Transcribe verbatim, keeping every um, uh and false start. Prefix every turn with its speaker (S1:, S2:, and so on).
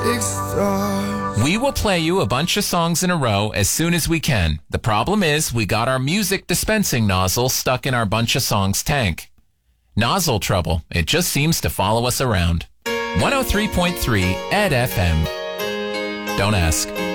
S1: big stars.
S2: We will play you a bunch of songs in a row as soon as we can. The problem is we got our music dispensing nozzle stuck in our bunch of songs tank. Nozzle trouble. It just seems to follow us around. one oh three point three Ed F M. Don't ask.